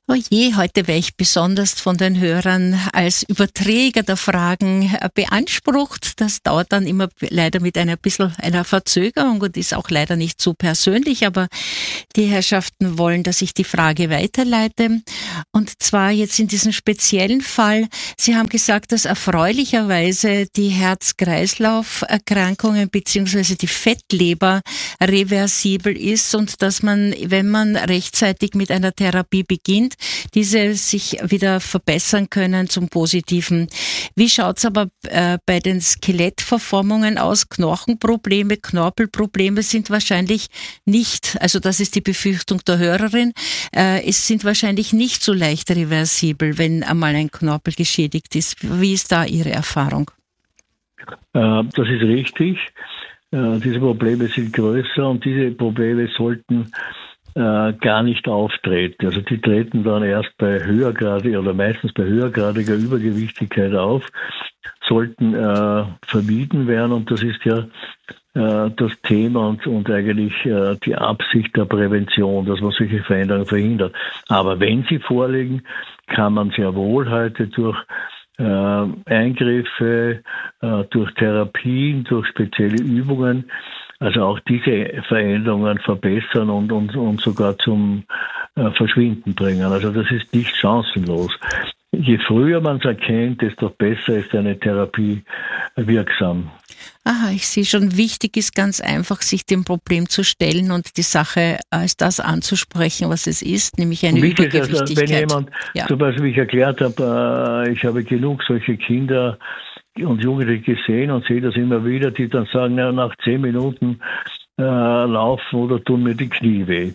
Oh je, heute wäre ich besonders von den Hörern als Überträger der Fragen beansprucht. Das dauert dann immer leider mit einer bisschen einer Verzögerung und ist auch leider nicht so persönlich, aber die Herrschaften wollen, dass ich die Frage weiterleite. Und zwar jetzt in diesem speziellen Fall. Sie haben gesagt, dass erfreulicherweise die Herz-Kreislauf-Erkrankungen beziehungsweise die Fettleber reversibel ist und dass man, wenn man rechtzeitig mit einer Therapie beginnt, diese sich wieder verbessern können zum Positiven. Wie schaut's aber bei den Skelettverformungen aus? Knochenprobleme, Knorpelprobleme sind wahrscheinlich nicht, also das ist die Befürchtung der Hörerin, es sind wahrscheinlich nicht so leicht reversibel, wenn einmal ein Knorpel geschädigt ist. Wie ist da Ihre Erfahrung? Das ist richtig. Diese Probleme sind größer und diese Probleme sollten gar nicht auftreten. Also die treten dann erst bei höhergradiger oder meistens bei höhergradiger Übergewichtigkeit auf, sollten vermieden werden und das ist ja das Thema und eigentlich die Absicht der Prävention, dass man solche Veränderungen verhindert. Aber wenn sie vorliegen, kann man sehr wohl heute durch Eingriffe, durch Therapien, durch spezielle Übungen, also auch diese Veränderungen verbessern und sogar zum Verschwinden bringen. Also das ist nicht chancenlos. Je früher man es erkennt, desto besser ist eine Therapie wirksam. Aha, ich sehe schon, wichtig ist ganz einfach, sich dem Problem zu stellen und die Sache als das anzusprechen, was es ist, nämlich eine Übergewichtigkeit. Also, wenn jemand, zum Beispiel, wie ich erklärt habe, ich habe genug solche Kinder und Jugendliche gesehen und sehe das immer wieder, die dann sagen, na, nach 10 Minuten laufen oder tun mir die Knie weh.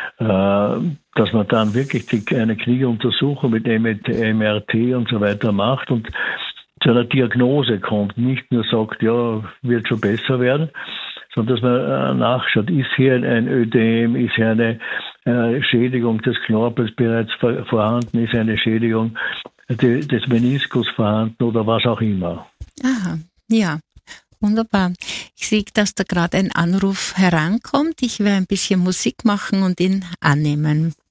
Dass man dann wirklich eine Knieuntersuchung mit MRT und so weiter macht und zu einer Diagnose kommt, nicht nur sagt, ja, wird schon besser werden, sondern dass man nachschaut, ist hier ein Ödem, ist hier eine Schädigung des Knorpels bereits vorhanden, ist eine Schädigung des Meniskus vorhanden oder was auch immer. Aha, ja. Wunderbar. Ich sehe, dass da gerade ein Anruf herankommt. Ich werde ein bisschen Musik machen und ihn annehmen.